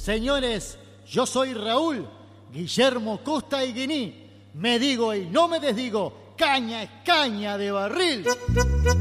Señores, yo soy Raúl Guillermo Costa y Guiní. Me digo y no me desdigo, caña es caña de barril.